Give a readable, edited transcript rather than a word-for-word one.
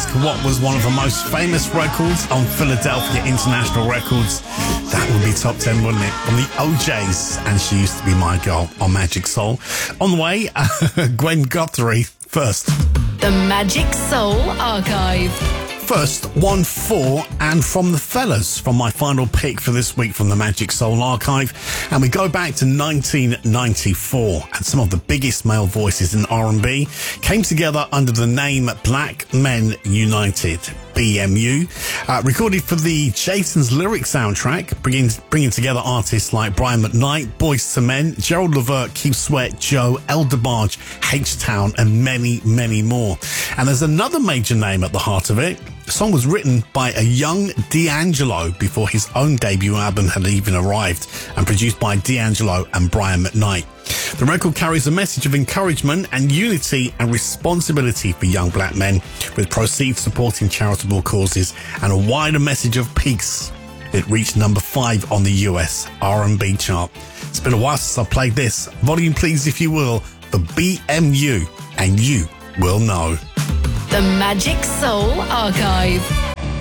ask what was one of the most famous records on Philadelphia International Records, that would be top 10, wouldn't it? From the OJs, and She Used to Be My Girl on Magic Soul. On the way, Gwen Guthrie first. The Magic Soul Archive. First, 1-4, and from the fellas, from my final pick for this week from the Magic Soul Archive. And we go back to 1994, and some of the biggest male voices in R&B came together under the name Black Men United, BMU, recorded for the Jason's Lyric soundtrack, bringing together artists like Brian McKnight, Boyz II Men, Gerald Levert, Keith Sweat, Joe, El DeBarge, H-Town, and many, many more. And there's another major name at the heart of it. The song was written by a young D'Angelo before his own debut album had even arrived, and produced by D'Angelo and Brian McKnight. The record carries a message of encouragement and unity and responsibility for young black men, with proceeds supporting charitable causes and a wider message of peace. It reached number 5 on the US R&B chart. It's been a while since I played this. Volume please, if you will, for BMU, and you will know. The Magic Soul Archive.